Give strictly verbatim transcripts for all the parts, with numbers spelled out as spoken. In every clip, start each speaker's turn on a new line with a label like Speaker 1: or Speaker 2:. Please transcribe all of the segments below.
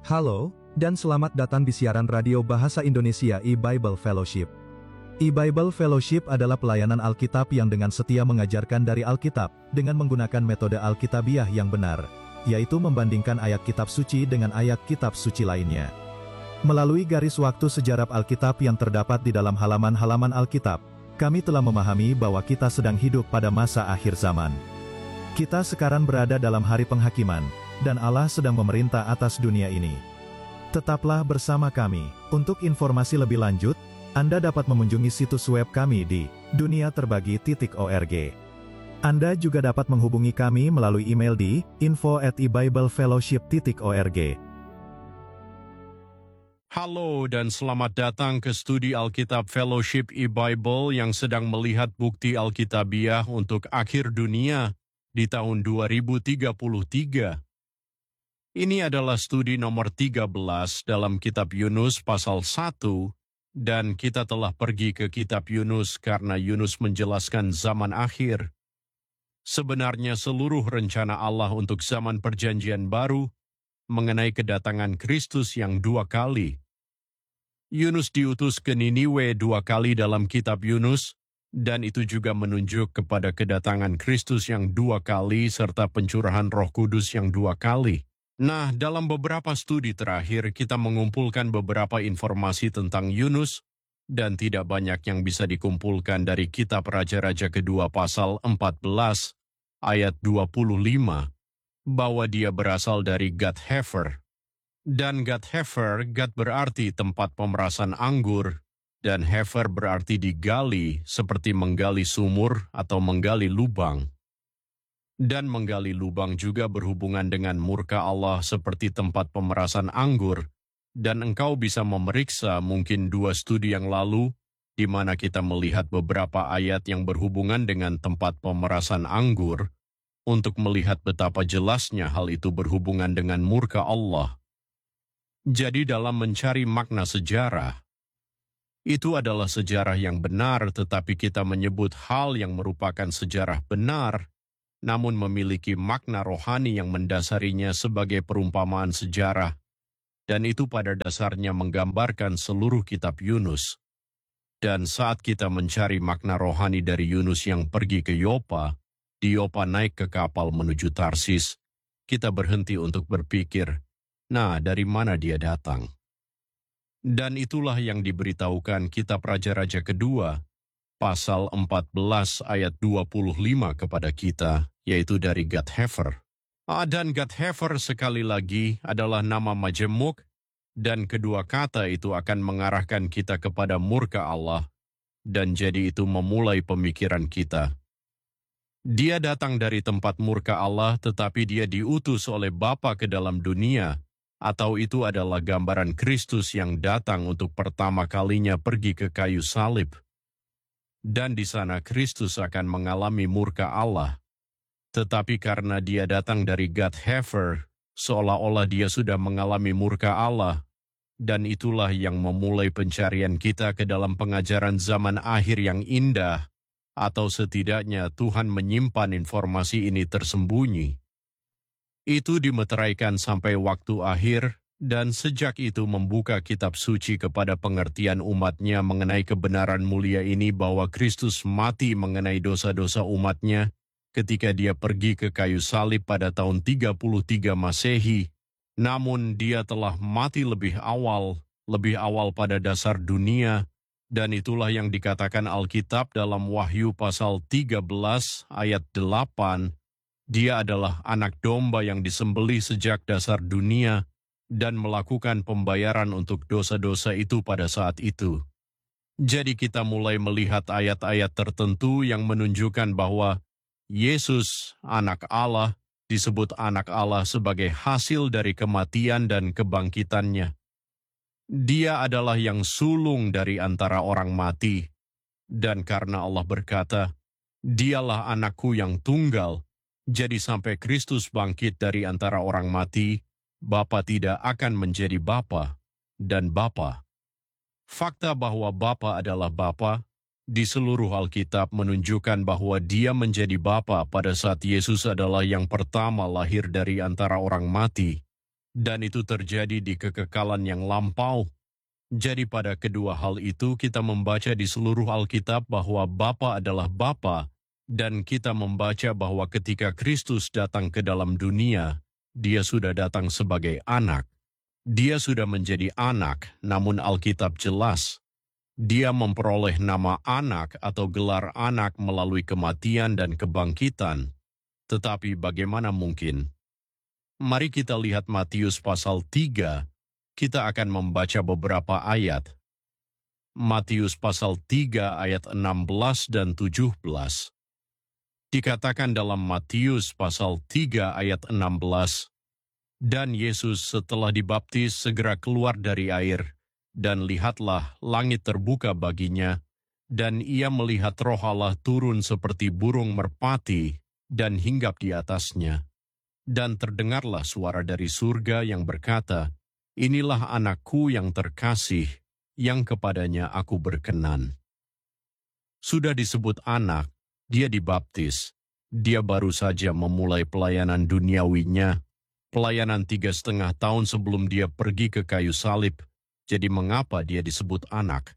Speaker 1: Halo, dan selamat datang di siaran radio Bahasa Indonesia e-Bible Fellowship. E-Bible Fellowship adalah pelayanan Alkitab yang dengan setia mengajarkan dari Alkitab, dengan menggunakan metode Alkitabiah yang benar, yaitu membandingkan ayat kitab suci dengan ayat kitab suci lainnya. Melalui garis waktu sejarah Alkitab yang terdapat di dalam halaman-halaman Alkitab, kami telah memahami bahwa kita sedang hidup pada masa akhir zaman. Kita sekarang berada dalam hari penghakiman, dan Allah sedang memerintah atas dunia ini. Tetaplah bersama kami. Untuk informasi lebih lanjut, Anda dapat mengunjungi situs web kami di dunia terbagi titik org. Anda juga dapat menghubungi kami melalui email di info at e bible fellowship titik org.
Speaker 2: Halo dan selamat datang ke studi Alkitab Fellowship e-Bible yang sedang melihat bukti Alkitabiah untuk akhir dunia di tahun dua ribu tiga puluh tiga. Ini adalah studi nomor tiga belas dalam kitab Yunus pasal satu, dan kita telah pergi ke kitab Yunus karena Yunus menjelaskan zaman akhir. Sebenarnya seluruh rencana Allah untuk zaman perjanjian baru mengenai kedatangan Kristus yang dua kali. Yunus diutus ke Niniwe dua kali dalam kitab Yunus, dan itu juga menunjuk kepada kedatangan Kristus yang dua kali serta pencurahan Roh Kudus yang dua kali. Nah, dalam beberapa studi terakhir kita mengumpulkan beberapa informasi tentang Yunus, dan tidak banyak yang bisa dikumpulkan dari kitab Raja-Raja kedua pasal empat belas ayat dua puluh lima, bahwa dia berasal dari Gath-Hefer. Dan Gath-Hefer, Gad berarti tempat pemerasan anggur, dan Hefer berarti digali seperti menggali sumur atau menggali lubang. Dan menggali lubang juga berhubungan dengan murka Allah seperti tempat pemerasan anggur, dan engkau bisa memeriksa mungkin dua studi yang lalu, di mana kita melihat beberapa ayat yang berhubungan dengan tempat pemerasan anggur, untuk melihat betapa jelasnya hal itu berhubungan dengan murka Allah. Jadi dalam mencari makna sejarah, itu adalah sejarah yang benar, tetapi kita menyebut hal yang merupakan sejarah benar, namun memiliki makna rohani yang mendasarinya sebagai perumpamaan sejarah, dan itu pada dasarnya menggambarkan seluruh kitab Yunus. Dan saat kita mencari makna rohani dari Yunus yang pergi ke Yopa, di Yopa naik ke kapal menuju Tarsis, kita berhenti untuk berpikir, nah dari mana dia datang? Dan itulah yang diberitahukan kitab Raja-Raja kedua, pasal empat belas ayat dua puluh lima kepada kita, yaitu dari Gath-Hefer. Ah, dan Gath-Hefer sekali lagi adalah nama majemuk, dan kedua kata itu akan mengarahkan kita kepada murka Allah, dan jadi itu memulai pemikiran kita. Dia datang dari tempat murka Allah, tetapi dia diutus oleh Bapa ke dalam dunia, atau itu adalah gambaran Kristus yang datang untuk pertama kalinya pergi ke kayu salib. Dan di sana Kristus akan mengalami murka Allah. Tetapi karena dia datang dari Gath-Hefer, seolah-olah dia sudah mengalami murka Allah, dan itulah yang memulai pencarian kita ke dalam pengajaran zaman akhir yang indah, atau setidaknya Tuhan menyimpan informasi ini tersembunyi. Itu dimeteraikan sampai waktu akhir, dan sejak itu membuka kitab suci kepada pengertian umatnya mengenai kebenaran mulia ini bahwa Kristus mati mengenai dosa-dosa umatnya ketika dia pergi ke kayu salib pada tahun tiga puluh tiga Masehi, namun dia telah mati lebih awal, lebih awal pada dasar dunia, dan itulah yang dikatakan Alkitab dalam Wahyu pasal tiga belas ayat delapan, dia adalah anak domba yang disembelih sejak dasar dunia, dan melakukan pembayaran untuk dosa-dosa itu pada saat itu. Jadi kita mulai melihat ayat-ayat tertentu yang menunjukkan bahwa Yesus, anak Allah, disebut anak Allah sebagai hasil dari kematian dan kebangkitannya. Dia adalah yang sulung dari antara orang mati, dan karena Allah berkata, "Dialah anakku yang tunggal," jadi sampai Kristus bangkit dari antara orang mati, Bapa tidak akan menjadi Bapa dan Bapa. Fakta bahwa Bapa adalah Bapa di seluruh Alkitab menunjukkan bahwa dia menjadi Bapa pada saat Yesus adalah yang pertama lahir dari antara orang mati, dan itu terjadi di kekekalan yang lampau. Jadi pada kedua hal itu kita membaca di seluruh Alkitab bahwa Bapa adalah Bapa, dan kita membaca bahwa ketika Kristus datang ke dalam dunia, Dia sudah datang sebagai anak. Dia sudah menjadi anak, namun Alkitab jelas. Dia memperoleh nama anak atau gelar anak melalui kematian dan kebangkitan. Tetapi bagaimana mungkin? Mari kita lihat Matius pasal tiga, kita akan membaca beberapa ayat. Matius pasal tiga ayat enam belas dan tujuh belas. Dikatakan dalam Matius pasal tiga ayat enam belas, dan Yesus setelah dibaptis segera keluar dari air, dan lihatlah langit terbuka baginya, dan ia melihat Roh Allah turun seperti burung merpati dan hinggap di atasnya. Dan terdengarlah suara dari surga yang berkata, "Inilah anakku yang terkasih, yang kepadanya aku berkenan." Sudah disebut anak, dia dibaptis. Dia baru saja memulai pelayanan duniawinya, pelayanan tiga setengah tahun sebelum dia pergi ke kayu salib. Jadi mengapa dia disebut anak?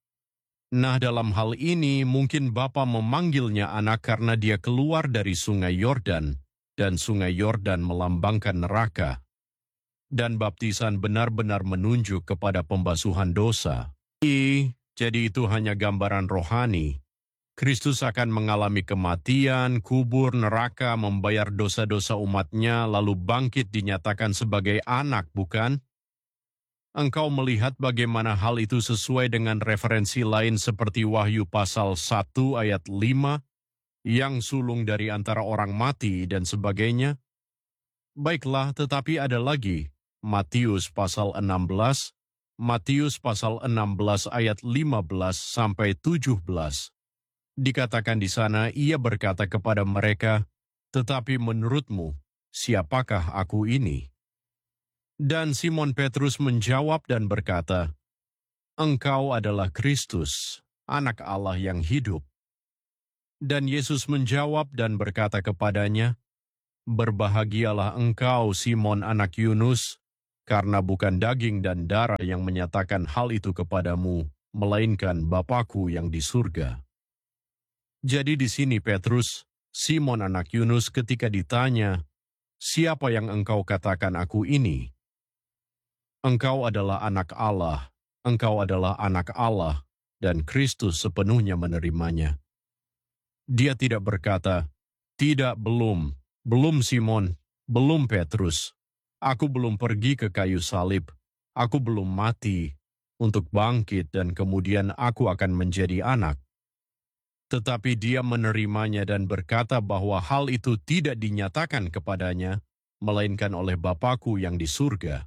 Speaker 2: Nah, dalam hal ini mungkin Bapa memanggilnya anak karena dia keluar dari sungai Yordan, dan sungai Yordan melambangkan neraka. Dan baptisan benar-benar menunjuk kepada pembasuhan dosa. I, jadi itu hanya gambaran rohani. Kristus akan mengalami kematian, kubur, neraka, membayar dosa-dosa umatnya, lalu bangkit dinyatakan sebagai anak, bukan? Engkau melihat bagaimana hal itu sesuai dengan referensi lain seperti Wahyu pasal satu ayat lima, yang sulung dari antara orang mati dan sebagainya. Baiklah, tetapi ada lagi, Matius pasal enam belas, Matius pasal enam belas ayat lima belas sampai tujuh belas. Dikatakan di sana, ia berkata kepada mereka, "Tetapi menurutmu, siapakah aku ini?" Dan Simon Petrus menjawab dan berkata, "Engkau adalah Kristus, Anak Allah yang hidup." Dan Yesus menjawab dan berkata kepadanya, "Berbahagialah engkau, Simon anak Yunus, karena bukan daging dan darah yang menyatakan hal itu kepadamu, melainkan Bapa-Ku yang di surga." Jadi di sini Petrus, Simon anak Yunus ketika ditanya, "Siapa yang engkau katakan aku ini?" Engkau adalah anak Allah, engkau adalah anak Allah, dan Kristus sepenuhnya menerimanya. Dia tidak berkata, "Tidak, belum, belum Simon, belum Petrus. Aku belum pergi ke kayu salib, aku belum mati untuk bangkit dan kemudian aku akan menjadi anak." Tetapi dia menerimanya dan berkata bahwa hal itu tidak dinyatakan kepadanya, melainkan oleh Bapa-Ku yang di surga.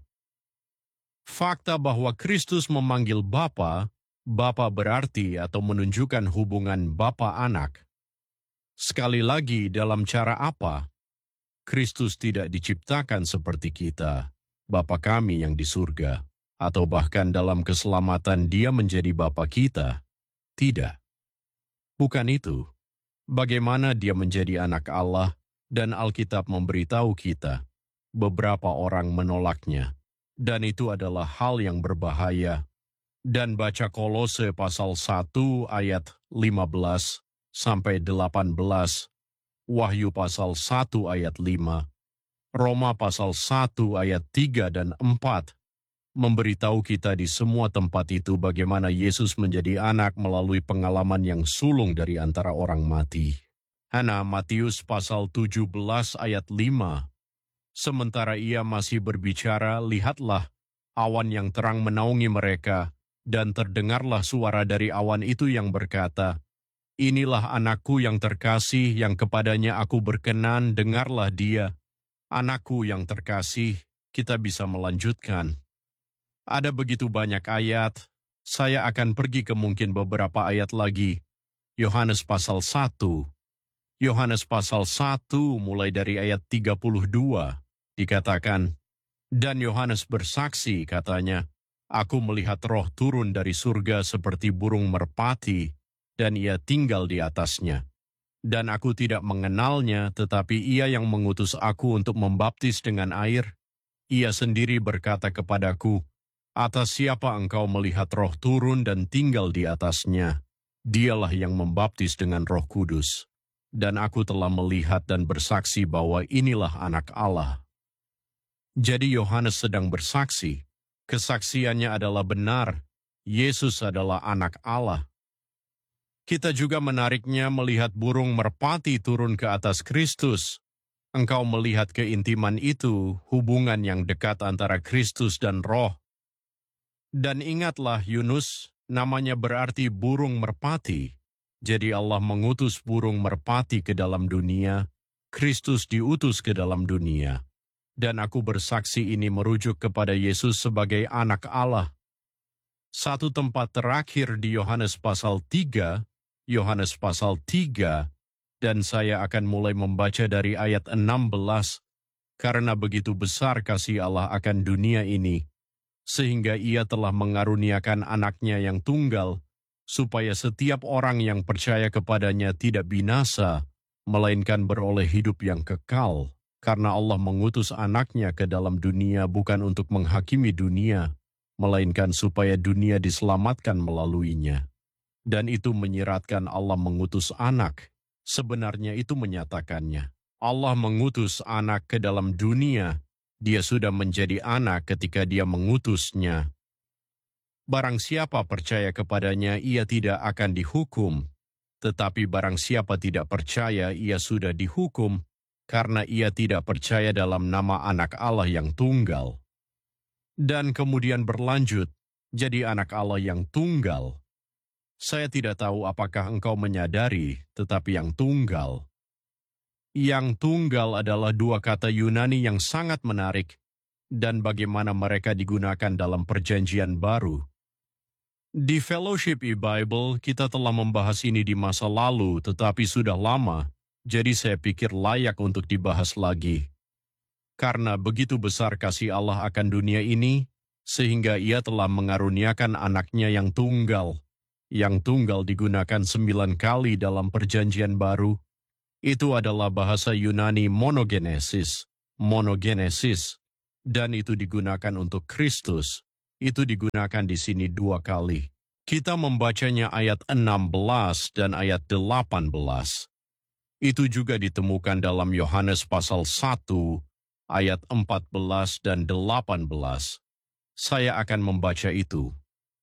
Speaker 2: Fakta bahwa Kristus memanggil Bapa, Bapa berarti atau menunjukkan hubungan Bapa-Anak. Sekali lagi, dalam cara apa? Kristus tidak diciptakan seperti kita, Bapa kami yang di surga, atau bahkan dalam keselamatan Dia menjadi Bapa kita. Tidak. Bukan itu. Bagaimana Dia menjadi anak Allah, dan Alkitab memberitahu kita, beberapa orang menolaknya. Dan itu adalah hal yang berbahaya. Dan baca Kolose pasal satu ayat lima belas sampai delapan belas, Wahyu pasal satu ayat lima, Roma pasal satu ayat tiga dan empat, memberitahu kita di semua tempat itu bagaimana Yesus menjadi anak melalui pengalaman yang sulung dari antara orang mati. Hana Matius pasal tujuh belas ayat lima, sementara ia masih berbicara, lihatlah, awan yang terang menaungi mereka, dan terdengarlah suara dari awan itu yang berkata, "Inilah anakku yang terkasih, yang kepadanya aku berkenan, dengarlah dia." Anakku yang terkasih, kita bisa melanjutkan. Ada begitu banyak ayat, saya akan pergi ke mungkin beberapa ayat lagi. Yohanes pasal satu, Yohanes pasal satu mulai dari ayat tiga puluh dua, dikatakan, "Dan Yohanes bersaksi," katanya, "Aku melihat roh turun dari surga seperti burung merpati, dan ia tinggal di atasnya. Dan aku tidak mengenalnya, tetapi ia yang mengutus aku untuk membaptis dengan air, Ia sendiri berkata kepadaku, atas siapa engkau melihat roh turun dan tinggal di atasnya? Dialah yang membaptis dengan Roh Kudus. Dan aku telah melihat dan bersaksi bahwa inilah anak Allah. Jadi Yohanes sedang bersaksi. Kesaksiannya adalah benar. Yesus adalah anak Allah. Kita juga menariknya melihat burung merpati turun ke atas Kristus. Engkau melihat keintiman itu, hubungan yang dekat antara Kristus dan Roh. Dan ingatlah Yunus, namanya berarti burung merpati. Jadi Allah mengutus burung merpati ke dalam dunia, Kristus diutus ke dalam dunia. Dan aku bersaksi ini merujuk kepada Yesus sebagai anak Allah. Satu tempat terakhir di Yohanes pasal tiga, Yohanes pasal tiga, dan saya akan mulai membaca dari ayat enam belas, karena begitu besar kasih Allah akan dunia ini, sehingga ia telah mengaruniakan anaknya yang tunggal, supaya setiap orang yang percaya kepadanya tidak binasa, melainkan beroleh hidup yang kekal, karena Allah mengutus anaknya ke dalam dunia bukan untuk menghakimi dunia, melainkan supaya dunia diselamatkan melaluinya. Dan itu menyiratkan Allah mengutus anak. Sebenarnya itu menyatakannya. Allah mengutus anak ke dalam dunia. Dia sudah menjadi anak ketika dia mengutusnya. Barang siapa percaya kepadanya, ia tidak akan dihukum. Tetapi barang siapa tidak percaya, ia sudah dihukum, karena ia tidak percaya dalam nama anak Allah yang tunggal. Dan kemudian berlanjut, jadi anak Allah yang tunggal. Saya tidak tahu apakah engkau menyadari, tetapi yang tunggal. Yang tunggal adalah dua kata Yunani yang sangat menarik, dan bagaimana mereka digunakan dalam perjanjian baru. Di Fellowship E-Bible, kita telah membahas ini di masa lalu, tetapi sudah lama, jadi saya pikir layak untuk dibahas lagi. Karena begitu besar kasih Allah akan dunia ini, sehingga ia telah mengaruniakan anaknya yang tunggal. Yang tunggal digunakan sembilan kali dalam perjanjian baru. Itu adalah bahasa Yunani monogenesis, monogenesis, dan itu digunakan untuk Kristus. Itu digunakan di sini dua kali. Kita membacanya ayat enam belas dan ayat delapan belas. Itu juga ditemukan dalam Yohanes pasal satu, ayat empat belas dan delapan belas. Saya akan membaca itu.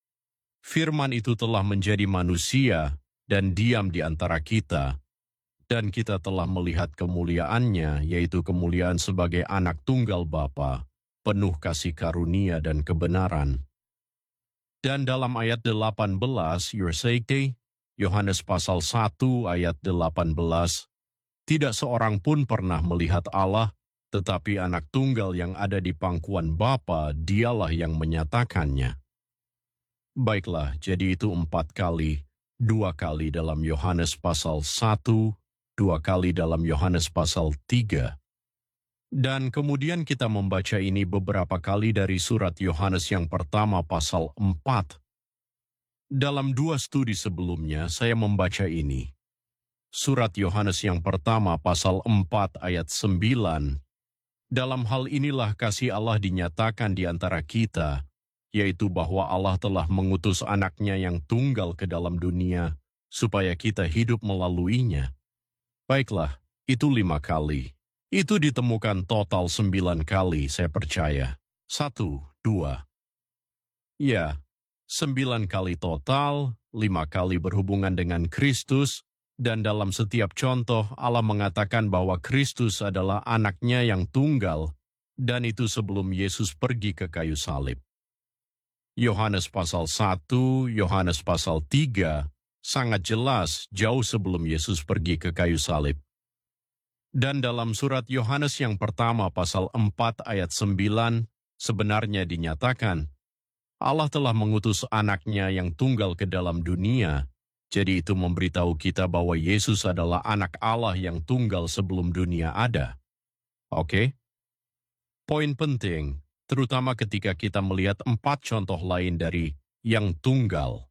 Speaker 2: Firman itu telah menjadi manusia dan diam di antara kita, dan kita telah melihat kemuliaannya, yaitu kemuliaan sebagai anak tunggal Bapa, penuh kasih karunia dan kebenaran. Dan dalam ayat delapan belas, Yurseite, Yohanes pasal satu ayat delapan belas, tidak seorang pun pernah melihat Allah, tetapi anak tunggal yang ada di pangkuan Bapa, dialah yang menyatakannya. Baiklah, jadi itu empat kali, dua kali dalam Yohanes pasal satu, dua kali dalam Yohanes pasal tiga. Dan kemudian kita membaca ini beberapa kali dari surat Yohanes yang pertama pasal empat. Dalam dua studi sebelumnya saya membaca ini. Surat Yohanes yang pertama pasal empat ayat sembilan. Dalam hal inilah kasih Allah dinyatakan di antara kita, yaitu bahwa Allah telah mengutus anaknya yang tunggal ke dalam dunia, supaya kita hidup melaluinya. Baiklah, itu lima kali. Itu ditemukan total sembilan kali, saya percaya. Satu, dua. Ya, sembilan kali total, lima kali berhubungan dengan Kristus, dan dalam setiap contoh Allah mengatakan bahwa Kristus adalah anaknya yang tunggal, dan itu sebelum Yesus pergi ke kayu salib. Yohanes pasal satu, Yohanes pasal tiga, sangat jelas jauh sebelum Yesus pergi ke kayu salib. Dan dalam surat Yohanes yang pertama pasal empat ayat sembilan, sebenarnya dinyatakan, Allah telah mengutus anaknya yang tunggal ke dalam dunia, jadi itu memberitahu kita bahwa Yesus adalah anak Allah yang tunggal sebelum dunia ada. Oke? Poin penting, terutama ketika kita melihat empat contoh lain dari yang tunggal.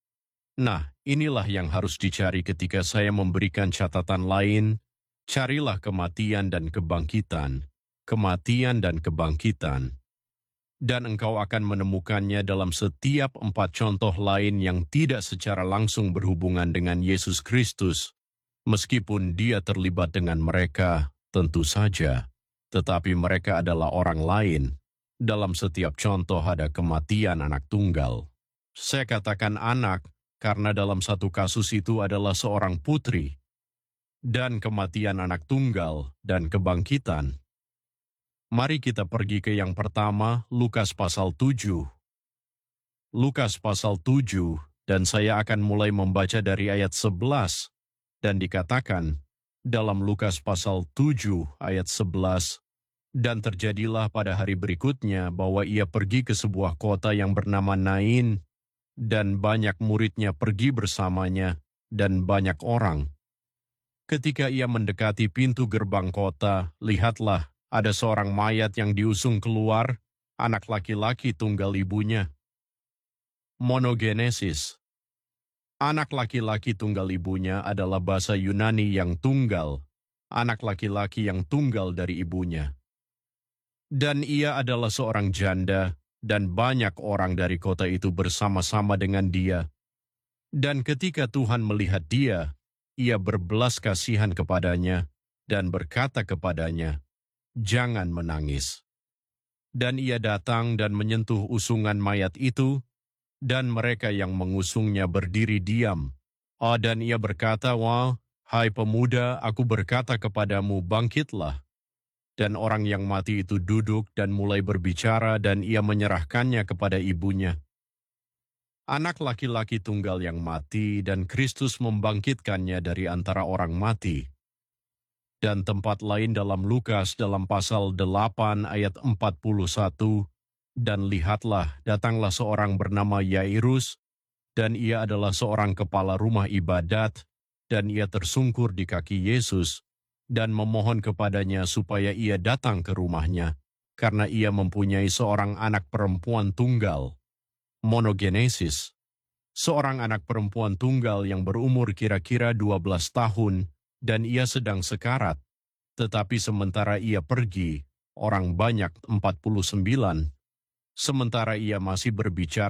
Speaker 2: Nah, inilah yang harus dicari ketika saya memberikan catatan lain, carilah kematian dan kebangkitan, kematian dan kebangkitan. Dan engkau akan menemukannya dalam setiap empat contoh lain yang tidak secara langsung berhubungan dengan Yesus Kristus, meskipun dia terlibat dengan mereka, tentu saja. Tetapi mereka adalah orang lain. Dalam setiap contoh ada kematian anak tunggal. Saya katakan anak, karena dalam satu kasus itu adalah seorang putri, dan kematian anak tunggal dan kebangkitan. Mari kita pergi ke yang pertama, Lukas pasal tujuh. Lukas pasal tujuh, dan saya akan mulai membaca dari ayat sebelas, dan dikatakan dalam Lukas pasal tujuh ayat sebelas, dan terjadilah pada hari berikutnya bahwa ia pergi ke sebuah kota yang bernama Nain, dan banyak muridnya pergi bersamanya, dan banyak orang. Ketika ia mendekati pintu gerbang kota, lihatlah, ada seorang mayat yang diusung keluar, anak laki-laki tunggal ibunya. Monogenesis. Anak laki-laki tunggal ibunya adalah bahasa Yunani yang tunggal, anak laki-laki yang tunggal dari ibunya. Dan ia adalah seorang janda, dan banyak orang dari kota itu bersama-sama dengan dia. Dan ketika Tuhan melihat dia, ia berbelas kasihan kepadanya, dan berkata kepadanya, "Jangan menangis." Dan ia datang dan menyentuh usungan mayat itu, dan mereka yang mengusungnya berdiri diam. Oh, dan ia berkata, "Wah, hai pemuda, aku berkata kepadamu, bangkitlah." Dan orang yang mati itu duduk dan mulai berbicara, dan ia menyerahkannya kepada ibunya. Anak laki-laki tunggal yang mati, dan Kristus membangkitkannya dari antara orang mati. Dan tempat lain dalam Lukas dalam pasal delapan ayat empat puluh satu, dan lihatlah datanglah seorang bernama Yairus, dan ia adalah seorang kepala rumah ibadat, dan ia tersungkur di kaki Yesus, dan memohon kepadanya supaya ia datang ke rumahnya, karena ia mempunyai seorang anak perempuan tunggal. Monogenesis. Seorang anak perempuan tunggal yang berumur kira-kira dua belas tahun, dan ia sedang sekarat. Tetapi sementara ia pergi, orang banyak empat puluh sembilan. Sementara ia masih berbicara